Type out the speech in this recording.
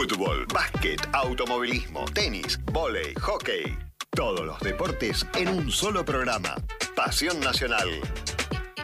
Fútbol, básquet, automovilismo, tenis, vóley, hockey. Todos los deportes en un solo programa. Pasión Nacional.